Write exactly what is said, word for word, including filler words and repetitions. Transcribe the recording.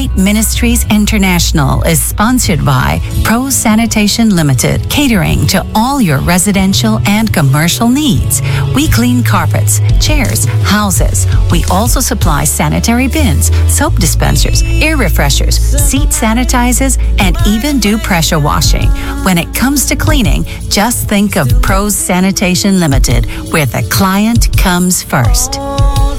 Light Ministries International is sponsored by Pro Sanitation Limited, catering to all your residential and commercial needs. We clean carpets, chairs, houses. We also supply sanitary bins, soap dispensers, air refreshers, seat sanitizers, and even do pressure washing. When it comes to cleaning, just think of Pro Sanitation Limited, where the client comes first.